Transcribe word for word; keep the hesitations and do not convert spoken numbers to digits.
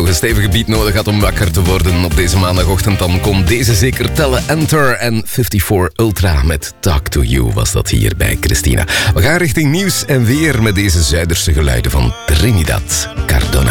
nog een stevige beat nodig had om wakker te worden op deze maandagochtend, dan kon deze zeker tellen. Enter en vierenvijftig Ultra met Talk to You was dat hier bij Christina. We gaan richting nieuws en weer met deze Zuiderse geluiden van Trinidad Cardona.